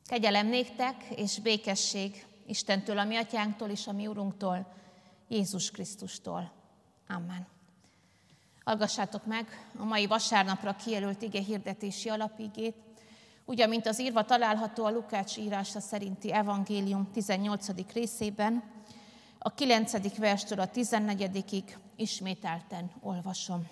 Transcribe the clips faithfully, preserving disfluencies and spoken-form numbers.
Kegyelem néktek és békesség Istentől, a mi atyánktól és a mi Urunktól, Jézus Krisztustól. Amen. Hallgassátok meg a mai vasárnapra kijelölt ige hirdetési alapigét, úgy, amint az írva található a Lukács írása szerinti evangélium tizennyolcadik részében, a kilencedik verstől a tizennegyedikig ismételten olvasom.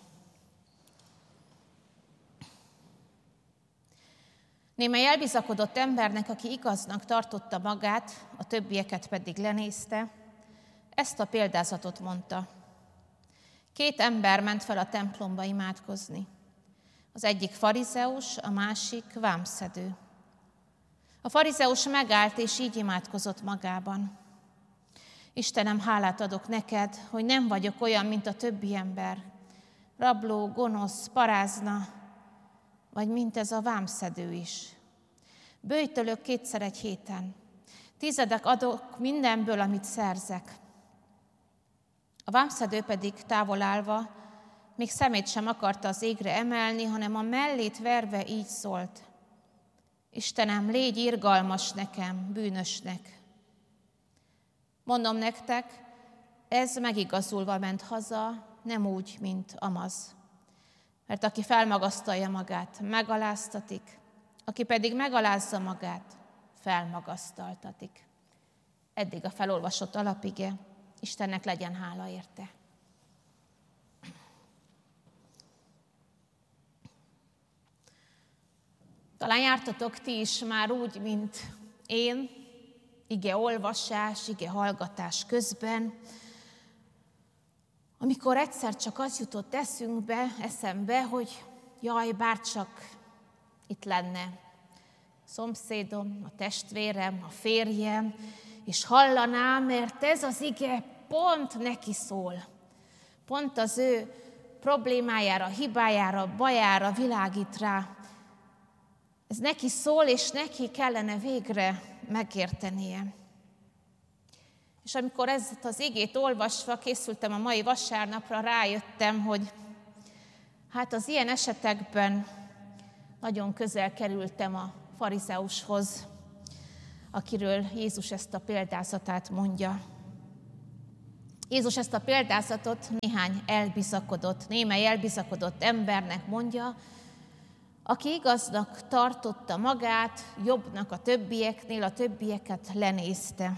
Némely elbizakodott embernek, aki igaznak tartotta magát, a többieket pedig lenézte, ezt a példázatot mondta. Két ember ment fel a templomba imádkozni. Az egyik farizeus, a másik vámszedő. A farizeus megállt, és így imádkozott magában. Istenem, hálát adok neked, hogy nem vagyok olyan, mint a többi ember. Rabló, gonosz, parázna, vagy mint ez a vámszedő is. Böjtölök kétszer egy héten. Tizedek adok mindenből, amit szerzek. A vámszedő pedig távol állva, még szemét sem akarta az égre emelni, hanem a mellét verve így szólt. Istenem, légy irgalmas nekem, bűnösnek. Mondom nektek, ez megigazulva ment haza, nem úgy, mint Amaz. Mert aki felmagasztalja magát, megaláztatik, aki pedig megalázza magát, felmagasztaltatik. Eddig a felolvasott alapige, Istennek legyen hála érte. Talán jártatok ti is már úgy, mint én, ige olvasás, ige hallgatás közben, amikor egyszer csak az jutott eszünkbe, eszembe, hogy jaj, bárcsak itt lenne a szomszédom, a testvérem, a férjem, és hallanám, mert ez az ige pont neki szól. Pont az ő problémájára, hibájára, bajára világít rá. Ez neki szól, és neki kellene végre megértenie. És amikor ezt az igét olvasva készültem a mai vasárnapra, rájöttem, hogy hát az ilyen esetekben nagyon közel kerültem a farizeushoz, akiről Jézus ezt a példázatát mondja. Jézus ezt a példázatot néhány elbizakodott, némely elbizakodott embernek mondja, aki igaznak tartotta magát, jobbnak a többieknél, a többieket lenézte.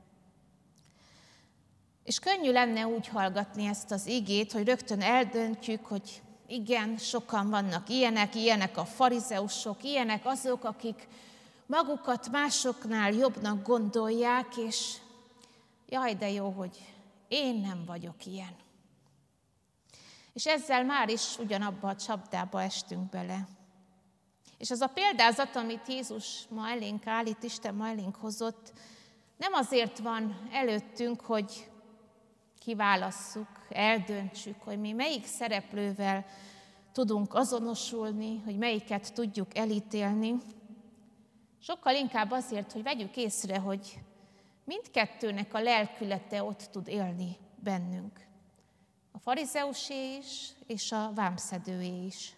És könnyű lenne úgy hallgatni ezt az igét, hogy rögtön eldöntjük, hogy igen, sokan vannak ilyenek, ilyenek a farizeusok, ilyenek azok, akik magukat másoknál jobbnak gondolják, és jaj, de jó, hogy én nem vagyok ilyen. És ezzel már is ugyanabba a csapdába estünk bele. És az a példázat, amit Jézus ma elénk állít, Isten ma elénk hozott, nem azért van előttünk, hogy kiválasszuk, eldöntsük, hogy mi melyik szereplővel tudunk azonosulni, hogy melyiket tudjuk elítélni. Sokkal inkább azért, hogy vegyük észre, hogy mindkettőnek a lelkülete ott tud élni bennünk. A farizeusé is, és a vámszedőé is.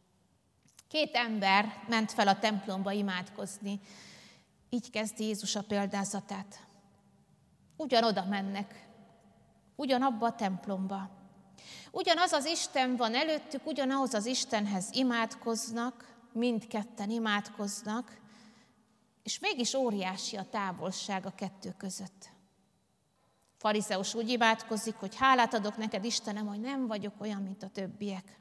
Két ember ment fel a templomba imádkozni. Így kezdi Jézus a példázatát. Ugyanoda mennek, ugyanabba a templomba. Ugyanaz az Isten van előttük, ugyanahhoz az Istenhez imádkoznak, mindketten imádkoznak, és mégis óriási a távolság a kettő között. A farizeus úgy imádkozik, hogy hálát adok neked, Istenem, hogy nem vagyok olyan, mint a többiek.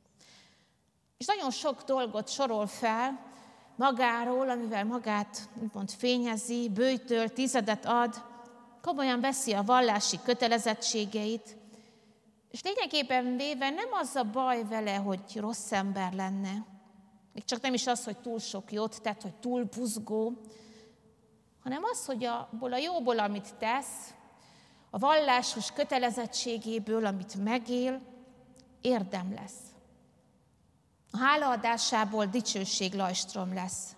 És nagyon sok dolgot sorol fel magáról, amivel magát úgymond fényezi, böjtöl, tizedet ad, komolyan veszi a vallási kötelezettségeit, és lényegében véve nem az a baj vele, hogy rossz ember lenne, még csak nem is az, hogy túl sok jót tett, hogy túl buzgó, hanem az, hogy abból a jóból, amit tesz, a vallásos kötelezettségéből, amit megél, érdem lesz. A hálaadásából dicsőséglajstrom lesz.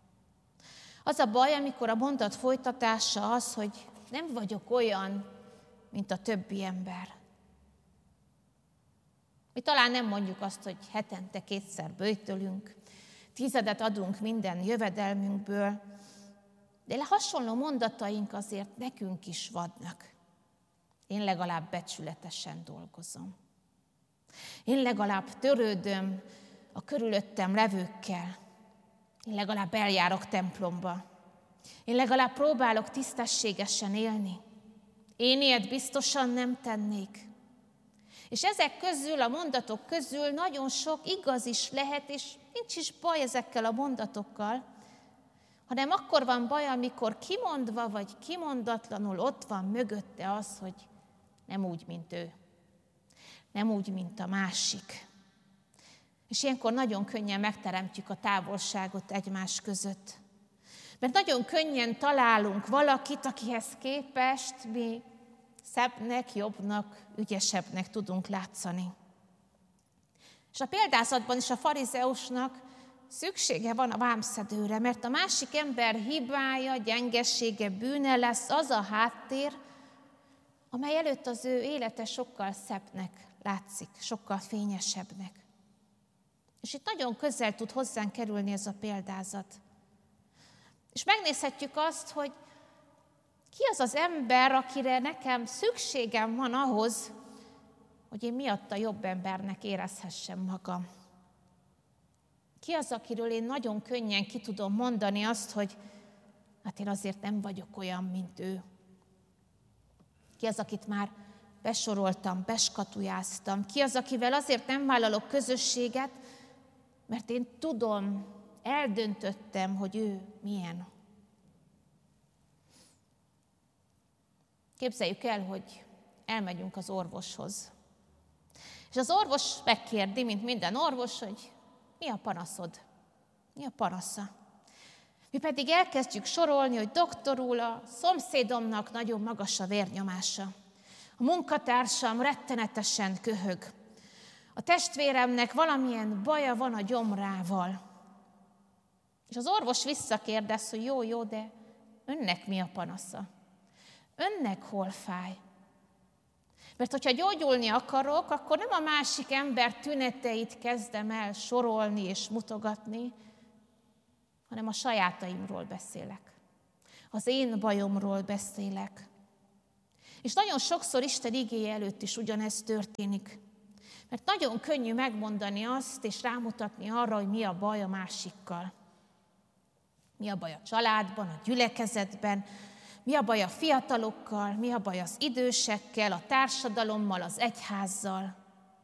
Az a baj, amikor a mondat folytatása az, hogy nem vagyok olyan, mint a többi ember. Mi talán nem mondjuk azt, hogy hetente kétszer böjtölünk, tizedet adunk minden jövedelmünkből, De hasonló mondataink azért nekünk is vannak. Én legalább becsületesen dolgozom. Én legalább törődöm a körülöttem levőkkel. Én legalább eljárok templomba. Én legalább próbálok tisztességesen élni. Én ilyet biztosan nem tennék. És ezek közül, a mondatok közül nagyon sok igaz is lehet, és nincs is baj ezekkel a mondatokkal, hanem akkor van baj, amikor kimondva vagy kimondatlanul ott van mögötte az, hogy nem úgy, mint ő. Nem úgy, mint a másik. És ilyenkor nagyon könnyen megteremtjük a távolságot egymás között. Mert nagyon könnyen találunk valakit, akihez képest mi szebbnek, jobbnak, ügyesebbnek tudunk látszani. És a példázatban is a farizeusnak szüksége van a vámszedőre, mert a másik ember hibája, gyengessége, bűne lesz az a háttér, amely előtt az ő élete sokkal szebbnek látszik, sokkal fényesebbnek. És itt nagyon közel tud hozzánk kerülni ez a példázat. És megnézhetjük azt, hogy ki az az ember, akire nekem szükségem van ahhoz, hogy én miatta jobb embernek érezhessem magam. Ki az, akiről én nagyon könnyen ki tudom mondani azt, hogy hát én azért nem vagyok olyan, mint ő. Ki az, akit már besoroltam, beskatujáztam. Ki az, akivel azért nem vállalok közösséget, mert én tudom, eldöntöttem, hogy ő milyen. Képzeljük el, hogy elmegyünk az orvoshoz. És az orvos megkérdi, mint minden orvos, hogy mi a panaszod? Mi a panasza? Mi pedig elkezdjük sorolni, hogy doktor úr, a szomszédomnak nagyon magas a vérnyomása. A munkatársam rettenetesen köhög. A testvéremnek valamilyen baja van a gyomrával. És az orvos visszakérdez, hogy jó, jó, de önnek mi a panasza? Önnek hol fáj? Mert hogyha gyógyulni akarok, akkor nem a másik ember tüneteit kezdem el sorolni és mutogatni, hanem a sajátaimról beszélek. Az én bajomról beszélek. És nagyon sokszor Isten igéje előtt is ugyanez történik. Mert nagyon könnyű megmondani azt, és rámutatni arra, hogy mi a baj a másikkal. Mi a baj a családban, a gyülekezetben, mi a baj a fiatalokkal, mi a baj az idősekkel, a társadalommal, az egyházzal.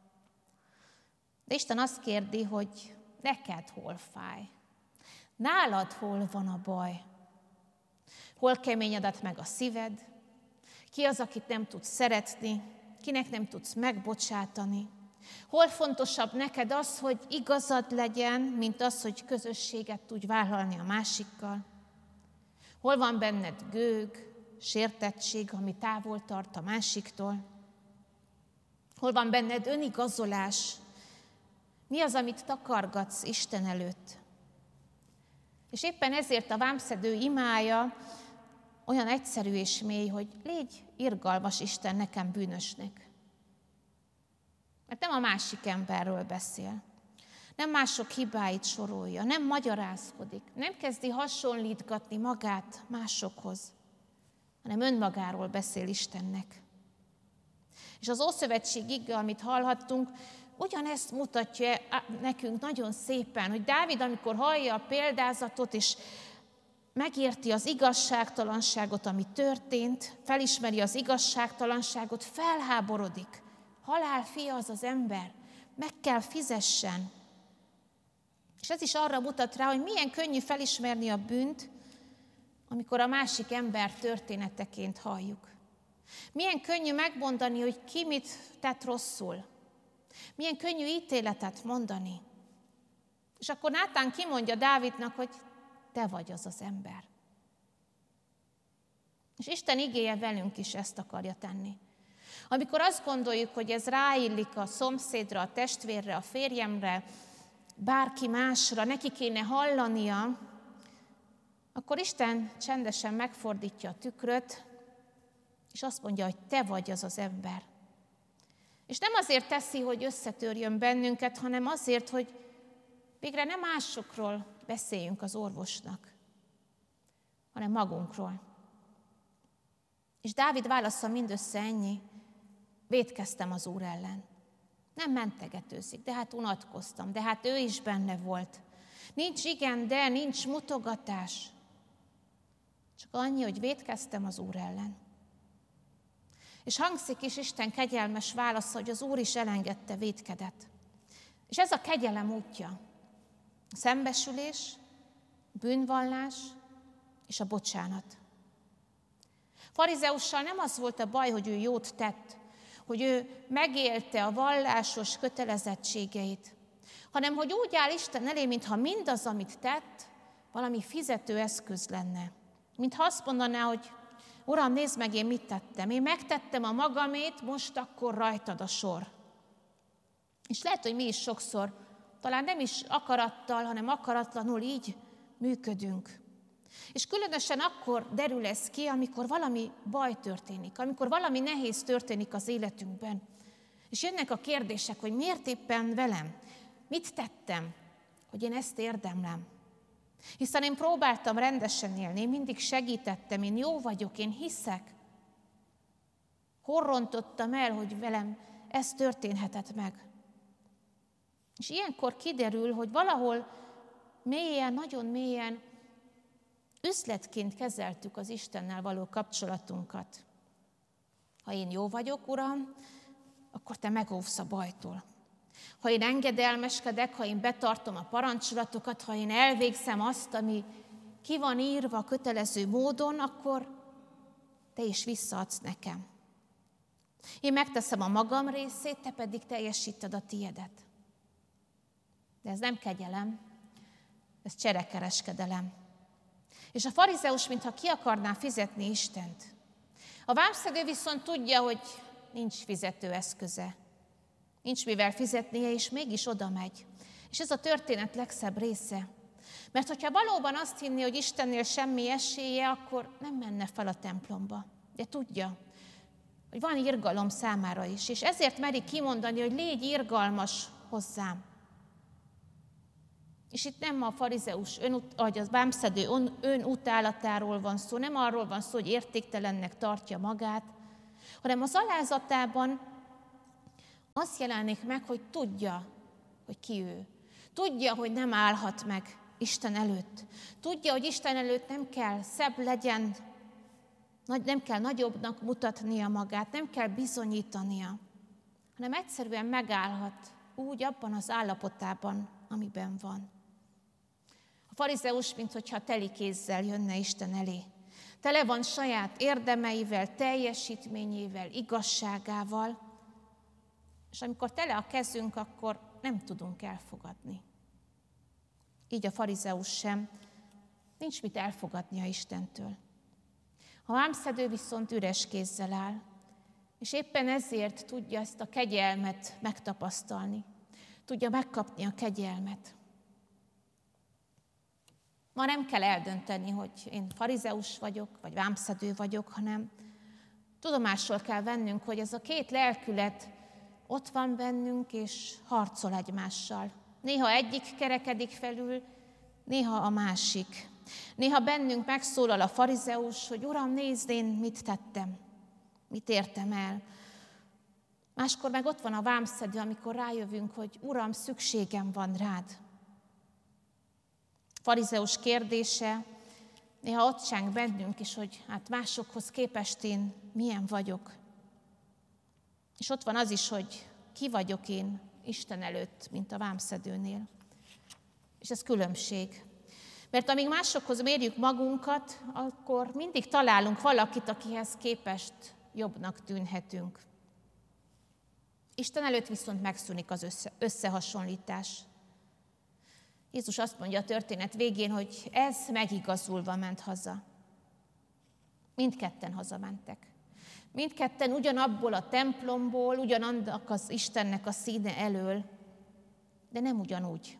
De Isten azt kérdi, hogy neked hol fáj? Nálad hol van a baj? Hol keményedett meg a szíved? Ki az, akit nem tudsz szeretni? Kinek nem tudsz megbocsátani? Hol fontosabb neked az, hogy igazad legyen, mint az, hogy közösséget tudj vállalni a másikkal? Hol van benned gőg, sértettség, ami távol tart a másiktól? Hol van benned önigazolás? Mi az, amit takargatsz Isten előtt? És éppen ezért a vámszedő imája olyan egyszerű és mély, hogy légy irgalmas Isten nekem bűnösnek. Mert nem a másik emberről beszél. Nem mások hibáit sorolja, nem magyarázkodik, nem kezdi hasonlítgatni magát másokhoz, hanem önmagáról beszél Istennek. És az Ószövetség ige, amit hallhattunk, ugyanezt mutatja nekünk nagyon szépen, hogy Dávid, amikor hallja a példázatot, és megérti az igazságtalanságot, ami történt, felismeri az igazságtalanságot, felháborodik. Halál fia az az ember, meg kell fizessen. És ez is arra mutat rá, hogy milyen könnyű felismerni a bűnt, amikor a másik ember történeteként halljuk. Milyen könnyű megmondani, hogy ki mit tett rosszul. Milyen könnyű ítéletet mondani. És akkor Nátán kimondja Dávidnak, hogy te vagy az az ember. És Isten igéje velünk is ezt akarja tenni. Amikor azt gondoljuk, hogy ez ráillik a szomszédra, a testvérre, a férjemre, bárki másra, neki kéne hallania, akkor Isten csendesen megfordítja a tükröt, és azt mondja, hogy te vagy az az ember. És nem azért teszi, hogy összetörjön bennünket, hanem azért, hogy végre nem másokról beszéljünk az orvosnak, hanem magunkról. És Dávid válasza mindössze ennyi: vétkeztem az Úr ellen. Nem mentegetőzik, de hát unatkoztam, de hát ő is benne volt. Nincs igen, de nincs mutogatás. Csak annyi, hogy vétkeztem az Úr ellen. És hangzik is Isten kegyelmes válasza, hogy az Úr is elengedte vétkedet. És ez a kegyelem útja. A szembesülés, bűnvallás és a bocsánat. Farizeussal nem az volt a baj, hogy ő jót tett, hogy ő megélte a vallásos kötelezettségeit, hanem hogy úgy áll Isten elé, mintha mindaz, amit tett, valami fizetőeszköz lenne. Mintha azt mondaná, hogy Uram, nézd meg, én mit tettem. Én megtettem a magamét, most akkor rajtad a sor. És lehet, hogy mi is sokszor, talán nem is akarattal, hanem akaratlanul így működünk. És különösen akkor derül ez ki, amikor valami baj történik, amikor valami nehéz történik az életünkben. És jönnek a kérdések, hogy miért éppen velem? Mit tettem, hogy én ezt érdemlem? Hiszen én próbáltam rendesen élni, én mindig segítettem, én jó vagyok, én hiszek. Hol rontottam el, hogy velem ez történhetett meg? És ilyenkor kiderül, hogy valahol mélyen, nagyon mélyen üzletként kezeltük az Istennel való kapcsolatunkat. Ha én jó vagyok, Uram, akkor te megóvsz a bajtól. Ha én engedelmeskedek, ha én betartom a parancsolatokat, ha én elvégzem azt, ami ki van írva kötelező módon, akkor te is visszaadsz nekem. Én megteszem a magam részét, te pedig teljesíted a tiédet. De ez nem kegyelem, ez cserekereskedelem. És a farizeus, mintha ki akarná fizetni Istent. A vámszedő viszont tudja, hogy nincs fizetőeszköze. Nincs mivel fizetnie, és mégis oda megy. És ez a történet legszebb része. Mert hogyha valóban azt hinné, hogy Istennél semmi esélye, akkor nem menne fel a templomba. De tudja, hogy van irgalom számára is, és ezért meri kimondani, hogy légy irgalmas hozzám. És itt nem a farizeus, ön, vagy a vámszedő önutálatáról van szó, nem arról van szó, hogy értéktelennek tartja magát, hanem az alázatában azt jelenik meg, hogy tudja, hogy ki ő. Tudja, hogy nem állhat meg Isten előtt. Tudja, hogy Isten előtt nem kell szebb legyen, nem kell nagyobbnak mutatnia magát, nem kell bizonyítania, hanem egyszerűen megállhat úgy abban az állapotában, amiben van. A farizeus, minthogyha teli kézzel jönne Isten elé. Tele van saját érdemeivel, teljesítményével, igazságával, és amikor tele a kezünk, akkor nem tudunk elfogadni. Így a farizeus sem, nincs mit elfogadnia Istentől. A vámszedő viszont üres kézzel áll, és éppen ezért tudja ezt a kegyelmet megtapasztalni. Tudja megkapni a kegyelmet. Ma nem kell eldönteni, hogy én farizeus vagyok, vagy vámszedő vagyok, hanem tudomásul kell vennünk, hogy ez a két lelkület ott van bennünk, és harcol egymással. Néha egyik kerekedik felül, néha a másik. Néha bennünk megszólal a farizeus, hogy Uram, nézd, én mit tettem, mit értem el. Máskor meg ott van a vámszedő, amikor rájövünk, hogy Uram, szükségem van rád. A farizeus kérdése néha ott cseng bennünk is, hogy hát másokhoz képest én milyen vagyok. És ott van az is, hogy ki vagyok én Isten előtt, mint a vámszedőnél. És ez különbség. Mert amíg másokhoz mérjük magunkat, akkor mindig találunk valakit, akihez képest jobbnak tűnhetünk. Isten előtt viszont megszűnik az össze, összehasonlítás. Jézus azt mondja a történet végén, hogy ez megigazulva ment haza. Mindketten hazamentek. Mindketten ugyanabból a templomból, ugyanannak az Istennek a színe elől, de nem ugyanúgy.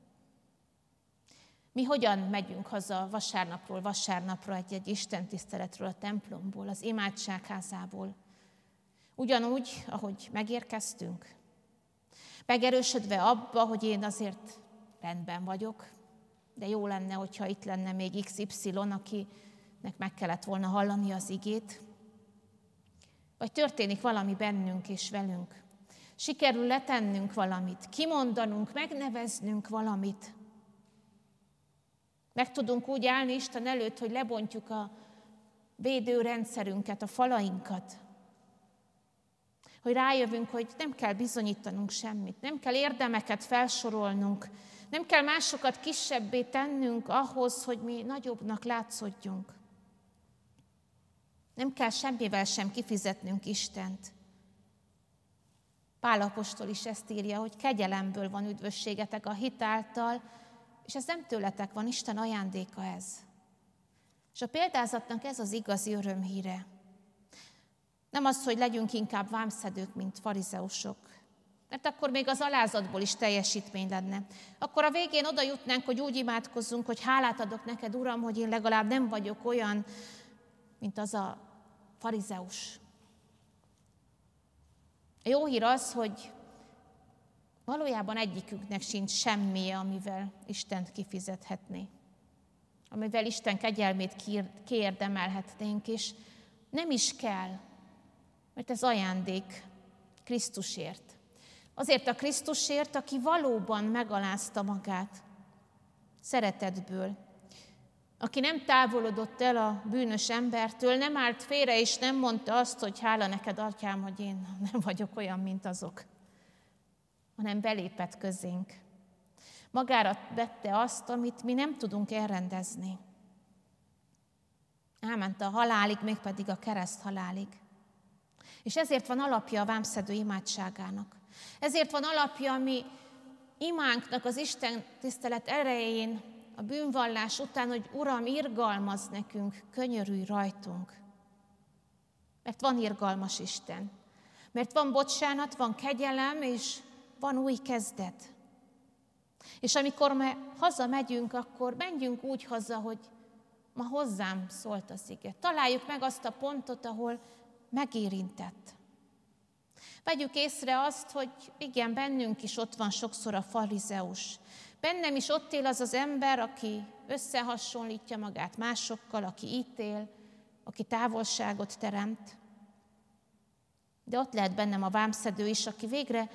Mi hogyan megyünk haza vasárnapról vasárnapra egy-egy istentiszteletről a templomból, az imádságházából? Ugyanúgy, ahogy megérkeztünk. Megerősödve abba, hogy én azért rendben vagyok, de jó lenne, hogyha itt lenne még iksz ipszilon, aki meg kellett volna hallani az igét, vagy történik valami bennünk és velünk. Sikerül letennünk valamit, kimondanunk, megneveznünk valamit. Meg tudunk úgy állni Isten előtt, hogy lebontjuk a védőrendszerünket, a falainkat. Hogy rájövünk, hogy nem kell bizonyítanunk semmit, nem kell érdemeket felsorolnunk, nem kell másokat kisebbé tennünk ahhoz, hogy mi nagyobbnak látszódjunk. Nem kell semmivel sem kifizetnünk Istent. Pál apostol is ezt írja, hogy kegyelemből van üdvösségetek a hit által, és ez nem tőletek van, Isten ajándéka ez. És a példázatnak ez az igazi örömhíre. Nem az, hogy legyünk inkább vámszedők, mint farizeusok, mert akkor még az alázatból is teljesítmény lenne. Akkor a végén oda jutnánk, hogy úgy imádkozzunk, hogy hálát adok neked, Uram, hogy én legalább nem vagyok olyan, mint az a farizeus. A jó hír az, hogy valójában egyikünknek sincs semmije, amivel Istent kifizethetné, amivel Isten kegyelmét kiérdemelhetnénk, és nem is kell, mert ez ajándék Krisztusért. Azért a Krisztusért, aki valóban megalázta magát szeretetből, aki nem távolodott el a bűnös embertől, nem állt félre, és nem mondta azt, hogy hála neked, atyám, hogy én nem vagyok olyan, mint azok, hanem belépett közénk. Magára vette azt, amit mi nem tudunk elrendezni. Elment a halálig, mégpedig a kereszt halálig. És ezért van alapja a vámszedő imádságának. Ezért van alapja a mi imánknak az Isten tisztelet erején, a bűnvallás után, hogy Uram, irgalmazz nekünk, könyörülj rajtunk. Mert van irgalmas Isten. Mert van bocsánat, van kegyelem, és van új kezdet. És amikor mi hazamegyünk, akkor menjünk úgy haza, hogy ma hozzám szólt az ige. Találjuk meg azt a pontot, ahol megérintett. Vegyük észre azt, hogy igen, bennünk is ott van sokszor a farizeus. Bennem is ott él az az ember, aki összehasonlítja magát másokkal, aki ítél, aki távolságot teremt. De ott lehet bennem a vámszedő is, aki végre